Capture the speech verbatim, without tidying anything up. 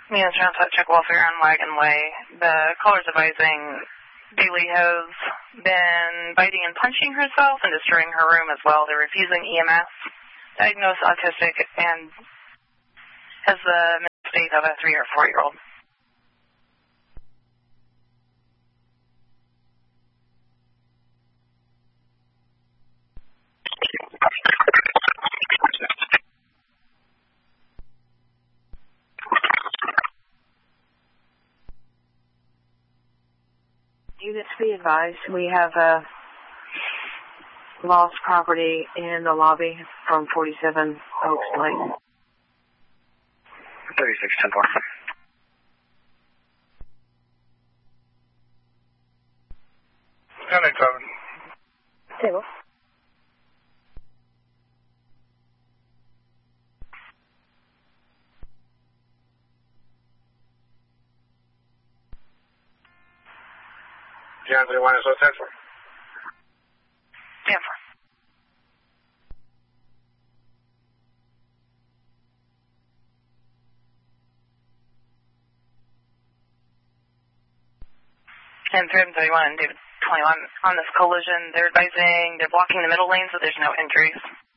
Units Transit Check Welfare on Wagon Way. The caller's advising Bailey has been biting and punching herself and destroying her room as well. They're refusing E M S. Diagnosed autistic and has the state of a three or four year old. Units be advised, we have a lost property in the lobby from forty-seven Oaks Lane. thirty-six ten four. ten eight seven. Table. John three one is what ten four. ten four. And three thirty-one, David twenty-one, on this collision, they're advising they're blocking the middle lane so there's no injuries.